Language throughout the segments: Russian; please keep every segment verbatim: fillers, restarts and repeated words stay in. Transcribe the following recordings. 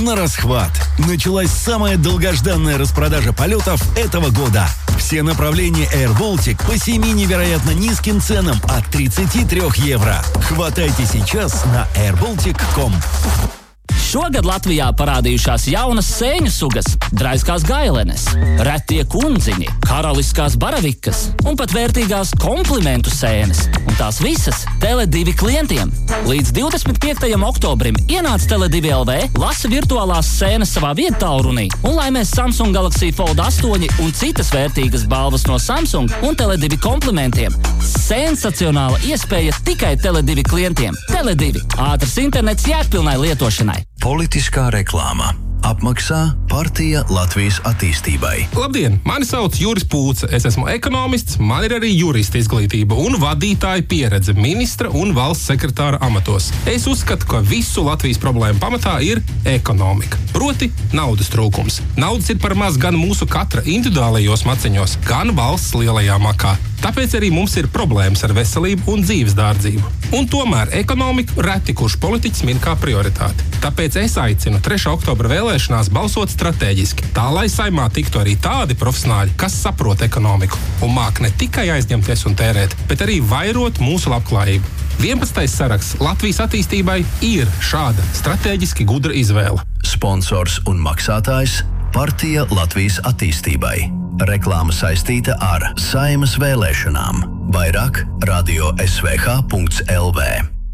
на расхват. Началась самая долгожданная распродажа полетов этого года. Все направления Air Baltic по семи невероятно низким ценам от тридцать три евро. Хватайте сейчас на air baltic точка com. Šogad Latvijā parādījušās jaunas sēņu sugas, draiskās gailenes, retie kundziņi, karaliskās baravikas un pat vērtīgās komplimentu sēnes. Un tās visas Tele divi klientiem. Līdz divdesmit piektajam oktobrim ienāc Tele divi L V, lasa virtuālās sēnes savā viedtālrunī un laimēs Samsung Galaxy Fold astoņi un citas vērtīgas balvas no Samsung un Tele divi komplimentiem. Sensacionāla iespēja tikai Tele divi klientiem. Tele divi – ātrs internets jēgpilnai lietošanai. Politiskā reklāma. Apmaksā Partija Latvijas attīstībai. Labdien, mani sauc Juris Pūce. Es esmu ekonomists, man ir arī jurista izglītība un vadītāja pieredze ministra un valsts sekretāra amatos. Es uzskatu, ka visu Latvijas problēmu pamatā ir ekonomika. Proti, naudas trūkums. Naudas ir par maz gan mūsu katra individuālajos maciņos, gan valsts lielajā makā. Tāpēc arī mums ir problēmas ar veselību un dzīves dārdzību. Un tomēr ekonomiku reti kurš politiķis min kā prioritāti. Tāpēc es aicinu trešā oktobra vēlēšanās balsot stratēģiski, tā lai Saimā tiktu arī tādi profesionāļi, kas saprot ekonomiku un māk ne tikai aizņemties un tērēt, bet arī vairot mūsu labklājību. vienpadsmitais saraksts Latvijas attīstībai ir šāda stratēģiski gudra izvēle. Sponsors un maksātājs Partija Latvijas attīstībai. Reklāma saistīta ar Saimas vēlēšanām. Vairāk radio s v h punkts l v.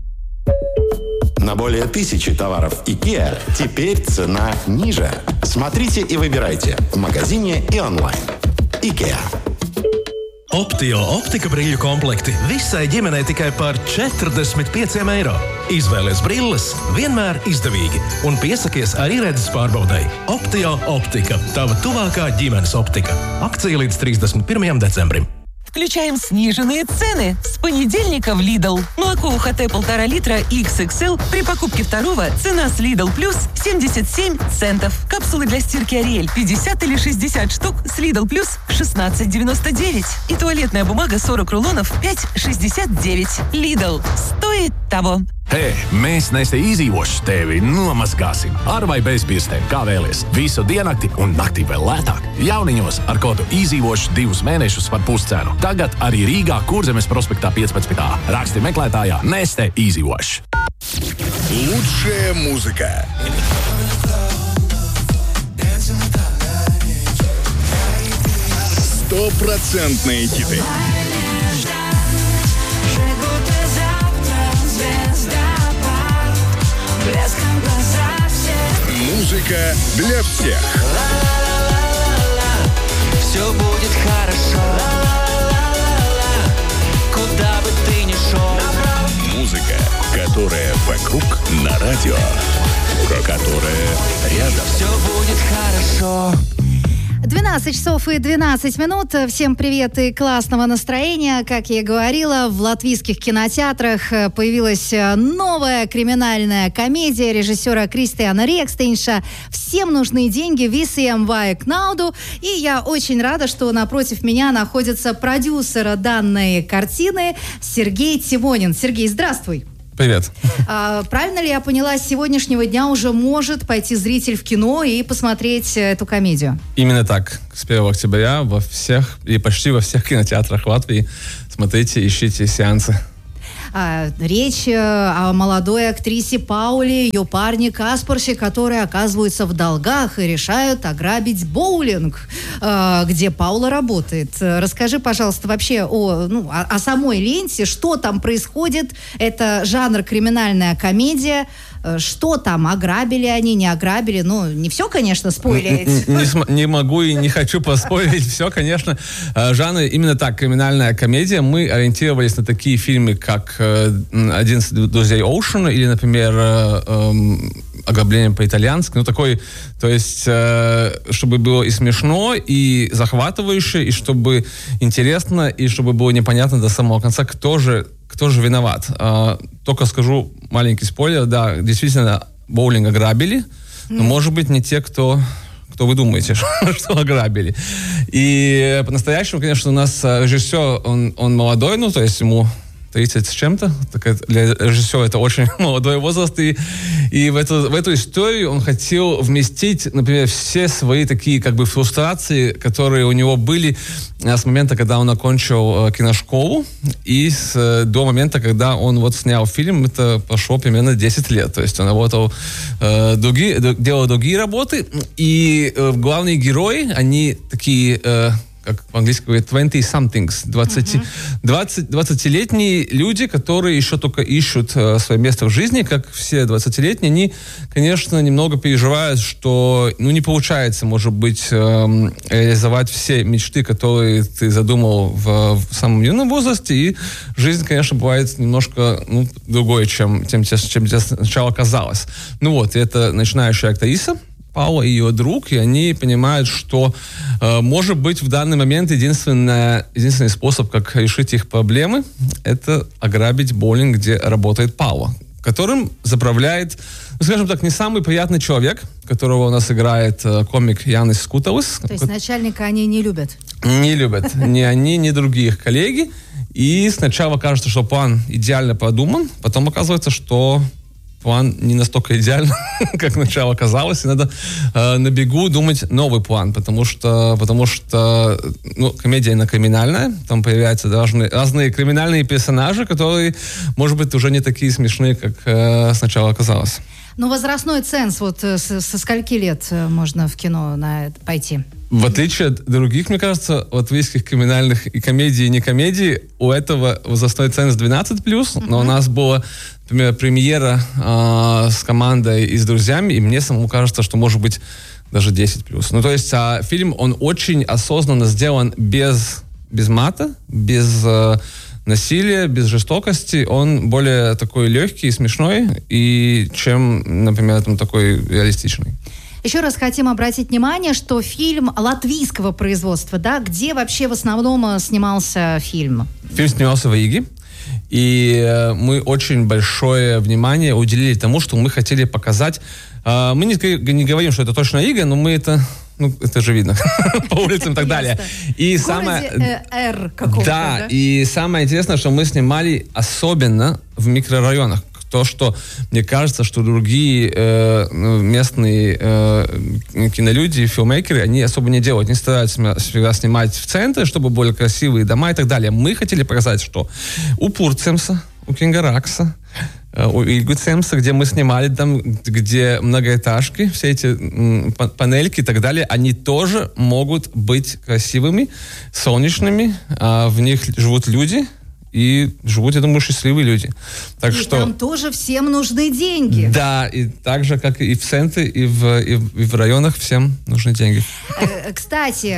На более тысячи товаров IKEA теперь цена ниже. Смотрите и выбирайте в магазине и онлайн. IKEA. Optio optika brīļu komplekti visai ģimenei tikai par četrdesmit pieciem eiro. Izvēlies brilles vienmēr izdevīgi un piesakies arī redzes pārbaudai. Optio optika – tava tuvākā ģimenes optika. Akcija līdz тридцать первого декабря. Включаем сниженные цены. С понедельника в Lidl. Молоко УХТ полтора литра икс икс эл при покупке второго цена с Lidl Plus семьдесят семь центов. Капсулы для стирки Ариэль пятьдесят или шестьдесят штук с Lidl Plus шестнадцать девяносто девять. И туалетная бумага сорок рулонов пять шестьдесят девять. Lidl. Стоит того. Hei, mēs Neste izdzīvošu tevi nomazgāsim. Ar vai bez pirkstiem, kā vēlies. Visu diennakti un naktī vēl lētāk. Jauniņos ar kodu izdzīvošu divus mēnešus par puscenu. Tagad arī Rīgā Kurzemes prospektā piecpadsmit. Raksti meklētājā Neste izdzīvošu. Лучшая музыка. Стопроцентные хиты. Музыка для всех. Все будет хорошо. Куда бы ты ни шел. Музыка, которая вокруг, на радио, которая рядом. Все будет хорошо. двенадцать часов и двенадцать минут. Всем привет и классного настроения. Как я и говорила, в латвийских кинотеатрах появилась новая криминальная комедия режиссера Кристиана Рекстейнша «Всем нужны деньги, visiem vajag naudu». И я очень рада, что напротив меня находится продюсер данной картины Сергей Тивонин. Сергей, здравствуй. Привет. А, правильно ли я поняла, с сегодняшнего дня уже может пойти зритель в кино и посмотреть эту комедию? Именно так. С первого октября во всех и почти во всех кинотеатрах Латвии смотрите, ищите сеансы. А, речь о молодой актрисе Пауле, ее парне Каспарсе, которые оказываются в долгах и решают ограбить боулинг, а, где Паула работает. Расскажи, пожалуйста, вообще о, ну, о, о самой ленте, что там происходит. Это жанр криминальная комедия. Что там, ограбили они, не ограбили? Ну, не все, конечно, спойлерить. Не, не, не могу и не хочу поспойлерить все, конечно. Жанр именно так, криминальная комедия. Мы ориентировались на такие фильмы, как «одиннадцать друзей Оушена» или, например, «Ограбление по-итальянски». Ну, такой, то есть, чтобы было и смешно, и захватывающе, и чтобы интересно, и чтобы было непонятно до самого конца, кто же Кто же виноват? А, только скажу маленький спойлер. Да, действительно, боулинг ограбили, но, может быть, не те, кто, кто вы думаете, что ограбили. И по-настоящему, конечно, у нас режиссер, он, он молодой, ну, то есть ему тридцать с чем-то. Так для режиссера это очень молодой возраст. И, и в, эту, в эту историю он хотел вместить, например, все свои такие как бы фрустрации, которые у него были с момента, когда он окончил киношколу, и с, до момента, когда он вот снял фильм. Это прошло примерно десять лет. То есть он работал, э, другие, делал другие работы. И э, главные герои, они такие... Э, как по-английски говорят, twenty-somethings, двадцатилетние люди, которые еще только ищут э, свое место в жизни, как все двадцатилетние, они, конечно, немного переживают, что ну, не получается, может быть, э, реализовать все мечты, которые ты задумал в, в самом юном возрасте, и жизнь, конечно, бывает немножко ну, другой, чем, чем, чем тебе сначала казалось. Ну вот, и это начинающая актриса, Паула и ее друг, и они понимают, что, э, может быть, в данный момент единственный, единственный способ, как решить их проблемы, это ограбить боулинг, где работает Паула, которым заправляет, ну, скажем так, не самый приятный человек, которого у нас играет э, комик Янис Скуталис. То есть начальника они не любят? Не любят. Ни они, ни другие их коллеги. И сначала кажется, что план идеально продуман, потом оказывается, что план не настолько идеальный, как сначала казалось, и надо э, на бегу думать новый план, потому что, потому что ну, комедия она криминальная, там появляются разные, разные криминальные персонажи, которые, может быть, уже не такие смешные, как э, сначала казалось. Ну, возрастной ценз, вот со, со скольки лет можно в кино на это пойти? В отличие от других, мне кажется, латвийских криминальных и комедий, и не комедий, у этого возрастной ценз двенадцать плюс, uh-huh. но у нас была, например, премьера э, с командой и с друзьями, и мне самому кажется, что может быть даже десять плюс. Ну, то есть а, фильм, он очень осознанно сделан без, без мата, без э, насилия, без жестокости. Он более такой легкий, смешной, и чем, например, там, такой реалистичный. Еще раз хотим обратить внимание, что фильм латвийского производства, да, где вообще в основном снимался фильм? Фильм снимался в Риге, и э, мы очень большое внимание уделили тому, что мы хотели показать. Э, мы не, не говорим, что это точно Рига, но мы это... Ну, это же видно по улицам и так далее. И в городе э, Р какого-то, да, да? И самое интересное, что мы снимали особенно в микрорайонах. То, что мне кажется, что другие э, местные э, кинолюди, филммейкеры, они особо не делают, не стараются всегда снимать в центре, чтобы были красивые дома и так далее. Мы хотели показать, что у Пурцемса, у Кингаракса, у Ильгуцемса, где мы снимали, там, где многоэтажки, все эти м, панельки и так далее, они тоже могут быть красивыми, солнечными, а в них живут люди, и живут, я думаю, счастливые люди. Так и что, там тоже всем нужны деньги. Да, и так же, как и в центре, и в, и в, и в районах всем нужны деньги. Кстати,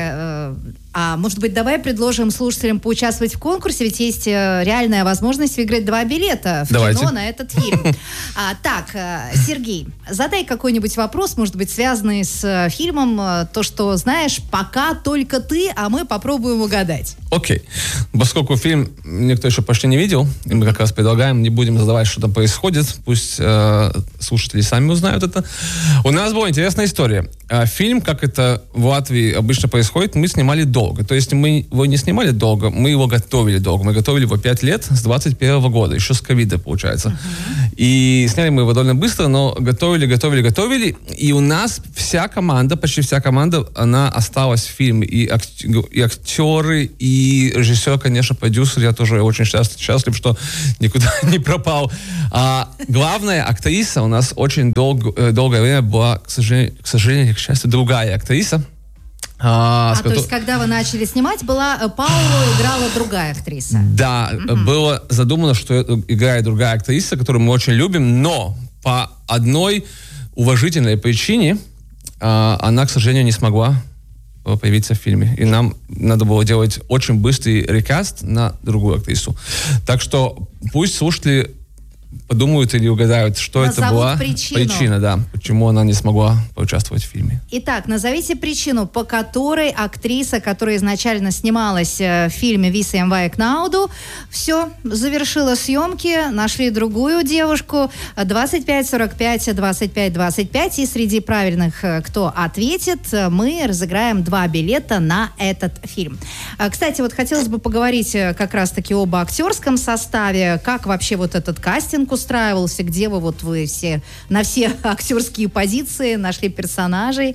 а может быть, давай предложим слушателям поучаствовать в конкурсе, ведь есть реальная возможность выиграть два билета в Давайте. кино на этот фильм. А, так, Сергей, задай какой-нибудь вопрос, может быть, связанный с фильмом, то, что знаешь, пока только ты, а мы попробуем угадать. Окей. Поскольку фильм никто еще почти не видел, и мы как раз предлагаем, не будем задавать, что там происходит, пусть э, слушатели сами узнают это. У нас была интересная история. Фильм, как это в Латвии обычно происходит, мы снимали долго. То есть мы его не снимали долго, мы его готовили долго. Мы готовили его пять лет, с двадцать первого года, еще с ковида, получается. Uh-huh. И сняли мы его довольно быстро, но готовили, готовили, готовили. И у нас вся команда, почти вся команда, она осталась в фильме. И, ак- и актеры, и режиссер, конечно, продюсер. Я тоже очень счастлив, счастлив что никуда не пропал. А главная актриса у нас очень долг, долгое время была, к сожалению, к сожалению, к счастью, другая актриса. А, а то котор... есть, когда вы начали снимать, была Паулу играла другая актриса? Да, угу. Было задумано, что играет другая актриса, которую мы очень любим, но по одной уважительной причине а, она, к сожалению, не смогла появиться в фильме. И нам надо было делать очень быстрый рекаст на другую актрису. Так что пусть слушатели подумают или угадают, что Назовут это была причину. причина, да, почему она не смогла поучаствовать в фильме. Итак, назовите причину, по которой актриса, которая изначально снималась в фильме «Visiem vajag naudu», все, завершила съемки, нашли другую девушку. двадцать пять сорок пять двадцать пять двадцать пять. И среди правильных, кто ответит, мы разыграем два билета на этот фильм. Кстати, вот хотелось бы поговорить как раз-таки об актерском составе. Как вообще вот этот кастинг устраивался? Где вы вот вы все на все актерские позиции нашли персонажей?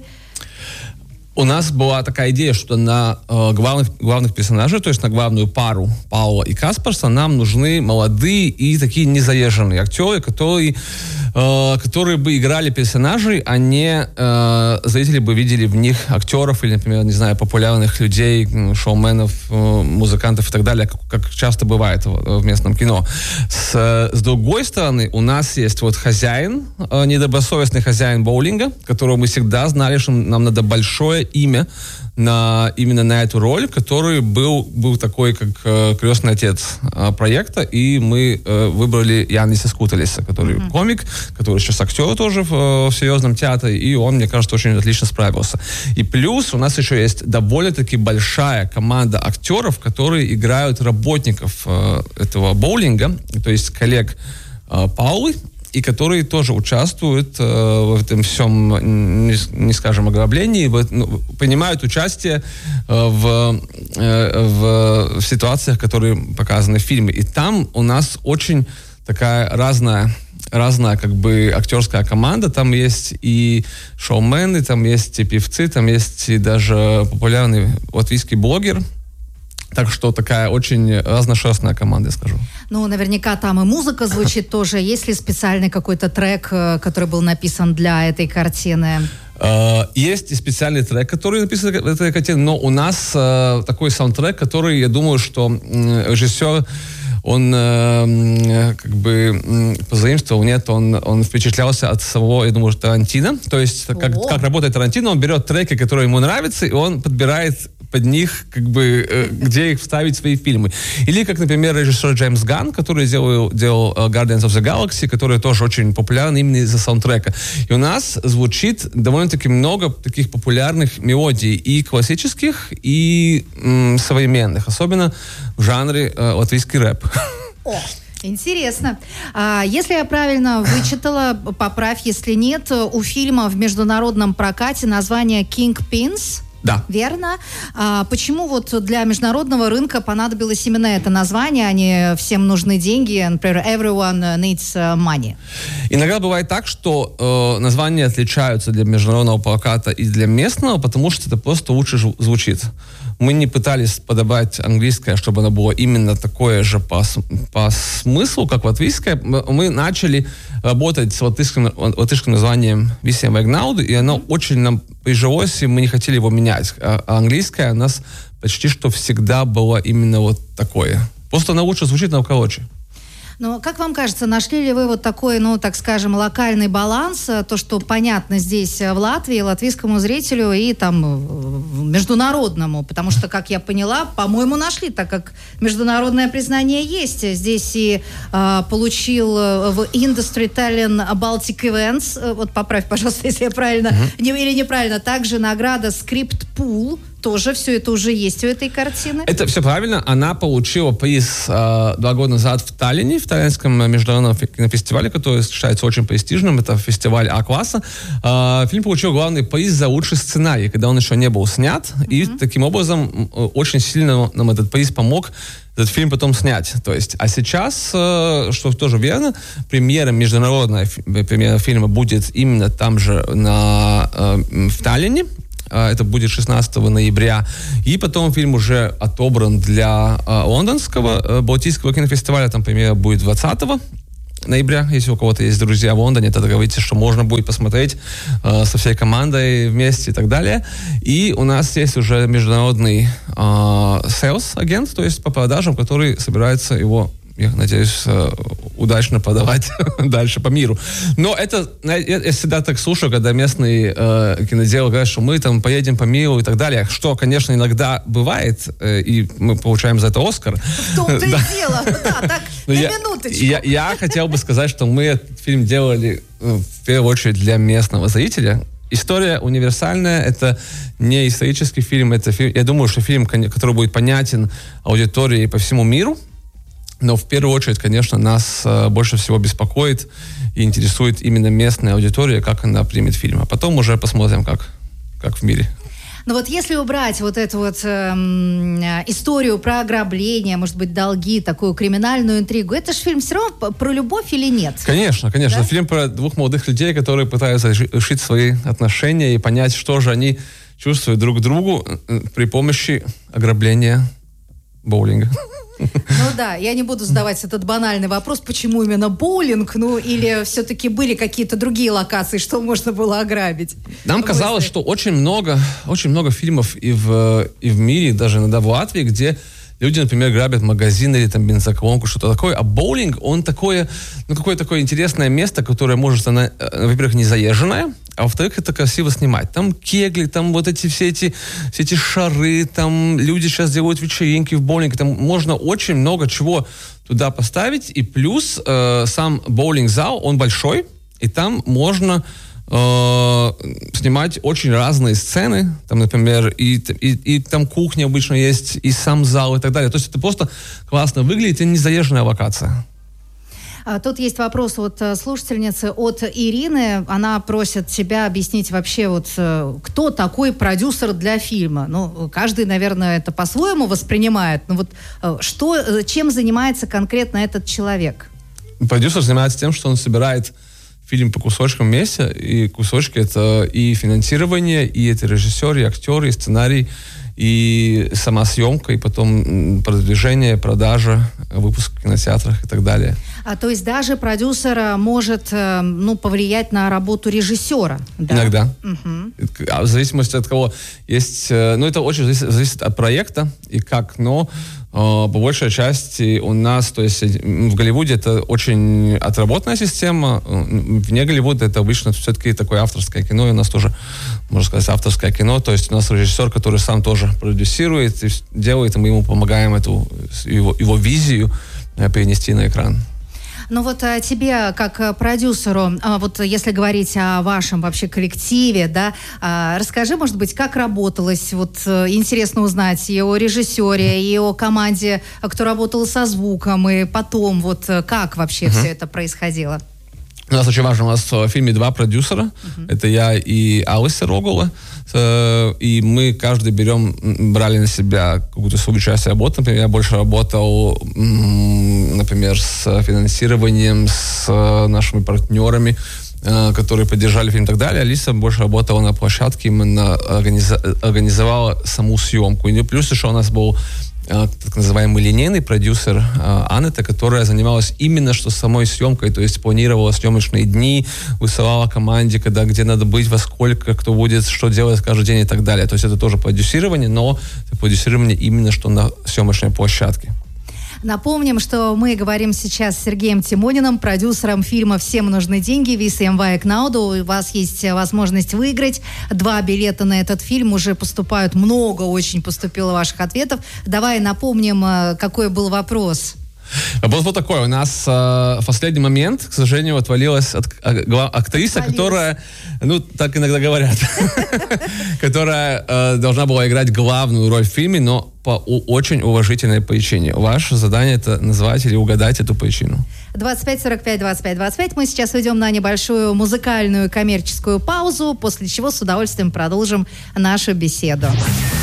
У нас была такая идея, что на э, главных, главных персонажей, то есть на главную пару Паула и Каспарса, нам нужны молодые и такие незаезженные актеры, которые, э, которые бы играли персонажей, а не э, зрители бы видели в них актеров или, например, не знаю, популярных людей, шоуменов, э, музыкантов и так далее, как, как часто бывает в, в местном кино. С, с другой стороны, у нас есть вот хозяин, э, недобросовестный хозяин боулинга, которого мы всегда знали, что нам надо большое имя на, именно на эту роль, который был, был такой, как э, крестный отец э, проекта, и мы э, выбрали Янниса Скутелиса, который mm-hmm. комик, который сейчас актер тоже в, в серьезном театре, и он, мне кажется, очень отлично справился. И плюс у нас еще есть довольно-таки большая команда актеров, которые играют работников э, этого боулинга, то есть коллег э, Паулы, и которые тоже участвуют э, в этом всем, не, не скажем, ограблении, в, ну, принимают участие э, в, э, в, в ситуациях, которые показаны в фильме. И там у нас очень такая разная, разная как бы актерская команда. Там есть и шоумены, там есть и певцы, там есть и даже популярный латвийский блогер. Так что такая очень разношерстная команда, я скажу. Ну, наверняка там и музыка звучит тоже. Есть ли специальный какой-то трек, который был написан для этой картины? Есть и специальный трек, который написан для этой картины, но у нас такой саундтрек, который, я думаю, что режиссер, он э, как бы позаимствовал, нет, он, он впечатлялся от самого, я думаю, Тарантино. То есть, как, как работает Тарантино, он берет треки, которые ему нравятся, и он подбирает под них, как бы, э, где их вставить в свои фильмы. Или, как, например, режиссер Джеймс Ганн, который делал, делал Guardians of the Galaxy, который тоже очень популярен именно из-за саундтрека. И у нас звучит довольно-таки много таких популярных мелодий, и классических, и м, современных, особенно в жанре э, латвийский рэп. О, интересно. А, если я правильно вычитала, поправь, если нет, у фильма в международном прокате название «Kingpins». Да. Верно? А почему вот для международного рынка понадобилось именно это название, а не «Всем нужны деньги», например, «Everyone needs money»? Иногда бывает так, что э, названия отличаются для международного проката и для местного, потому что это просто лучше звучит. Мы не пытались подобрать английское, чтобы оно было именно такое же по, по смыслу, как латвийское. Мы начали работать с латышским, латышским названием «Visiem vajag naudu», и оно очень нам прижилось, и мы не хотели его менять. А английское у нас почти что всегда было именно вот такое. Просто оно лучше звучит, но короче. Но как вам кажется, нашли ли вы вот такой, ну, так скажем, локальный баланс, то, что понятно здесь в Латвии, латвийскому зрителю и там международному? Потому что, как я поняла, по-моему, нашли, так как международное признание есть. Здесь и э, получил в Industry Talent Baltic Events, вот поправь, пожалуйста, если я правильно, mm-hmm. не, или неправильно, также награда Script Pool. Тоже все это уже есть у этой картины? Это все правильно. Она получила приз э, два года назад в Таллине, в Таллинском международном кинофестивале, который считается очень престижным. Это фестиваль А-класса. Э, фильм получил главный приз за лучший сценарий, когда он еще не был снят. Mm-hmm. И таким образом очень сильно нам этот приз помог этот фильм потом снять. То есть, а сейчас, э, что тоже верно, премьера международная премьера фильма будет именно там же на, э, в Таллине. Это будет шестнадцатого ноября. И потом фильм уже отобран для э, лондонского э, Балтийского кинофестиваля. Там премьера будет двадцатого ноября. Если у кого-то есть друзья в Лондоне, то договоритесь, что можно будет посмотреть э, со всей командой вместе и так далее. И у нас есть уже международный э, sales-агент, то есть по продажам, который собирается его, я надеюсь, удачно подавать дальше по миру. Но это, я всегда так слушаю, когда местные э, киноделы говорят, что мы там поедем по миру и так далее, что, конечно, иногда бывает, э, и мы получаем за это Оскар. В том-то и дело. Да, так, на минуточку. Я, я хотел бы сказать, что мы этот фильм делали в первую очередь для местного зрителя, история универсальная, это не исторический фильм, это фильм, я думаю, что фильм, который будет понятен аудитории по всему миру, но в первую очередь, конечно, нас э, больше всего беспокоит и интересует именно местная аудитория, как она примет фильм. А потом уже посмотрим, как, как в мире. Но вот если убрать вот эту вот э, историю про ограбление, может быть, долги, такую криминальную интригу, это же фильм все равно про любовь или нет? Конечно, конечно. Да? Фильм про двух молодых людей, которые пытаются решить свои отношения и понять, что же они чувствуют друг к другу при помощи ограбления боулинга. Ну да, я не буду задавать этот банальный вопрос, почему именно боулинг, ну или все-таки были какие-то другие локации, что можно было ограбить? Нам казалось, что очень много, очень много фильмов и в, и в мире, даже иногда в Латвии, где люди, например, грабят магазин или там бензоколонку, что-то такое, а боулинг, он такое, ну какое такое интересное место, которое может, она, во-первых, не заезженное, а во-вторых, это красиво снимать. Там кегли, там вот эти все эти, все эти шары, там люди сейчас делают вечеринки в боулинге, там можно очень много чего туда поставить, и плюс э, сам боулинг-зал, он большой, и там можно э, снимать очень разные сцены, там, например, и, и, и там кухня обычно есть, и сам зал, и так далее. То есть это просто классно выглядит, и не заезженная локация. Тут есть вопрос от слушательницы, от Ирины. Она просит тебя объяснить вообще, вот, кто такой продюсер для фильма. Ну, каждый, наверное, это по-своему воспринимает. Но вот что, чем занимается конкретно этот человек? Продюсер занимается тем, что он собирает фильм по кусочкам вместе. И кусочки — это и финансирование, и это режиссер, и актер, и сценарий, и сама съемка, и потом продвижение, продажа, выпуск в кинотеатрах и так далее. А то есть даже продюсер может, ну, повлиять на работу режиссера? Да? Иногда. Угу. В зависимости от кого есть... Ну, это очень зависит, зависит от проекта и как, но по большей части у нас, то есть в Голливуде это очень отработанная система, вне Голливуда это обычно все-таки такое авторское кино, и у нас тоже, можно сказать, авторское кино, то есть у нас режиссер, который сам тоже продюсирует и делает, и мы ему помогаем эту его, его визию перенести на экран. Ну вот а тебе, как продюсеру, вот если говорить о вашем вообще коллективе, да, расскажи, может быть, как работалось, вот интересно узнать и о режиссере, и о команде, кто работал со звуком, и потом вот как вообще uh-huh. все это происходило? У нас очень важно, у нас в фильме два продюсера, uh-huh. это я и Алиса Рогула, и мы каждый берем, брали на себя какую-то свою часть работы. Например, я больше работал, например, с финансированием, с нашими партнерами, которые поддержали фильм и так далее. Алиса больше работала на площадке, именно организа- организовала саму съемку. И плюс еще у нас был так называемый линейный продюсер Анетта, которая занималась именно что самой съемкой, то есть планировала съемочные дни, высылала команде, когда, где надо быть, во сколько, кто будет, что делать каждый день и так далее. То есть это тоже продюсирование, но это продюсирование именно что на съемочной площадке. Напомним, что мы говорим сейчас с Сергеем Тимониным, продюсером фильма «Всем нужны деньги» Виса Мвайк Науду. У вас есть возможность выиграть. Два билета на этот фильм уже поступают. Много очень поступило ваших ответов. Давай напомним, какой был вопрос. Вопрос был такой. У нас э, в последний момент, к сожалению, отвалилась от, а, актриса, Отвалилась. которая, ну, так иногда говорят, которая э, должна была играть главную роль в фильме, но по у, очень уважительной причине. Ваше задание — это назвать или угадать эту причину. двадцать пять сорок пять двадцать пять двадцать пять. Мы сейчас уйдем на небольшую музыкальную коммерческую паузу, после чего с удовольствием продолжим нашу беседу.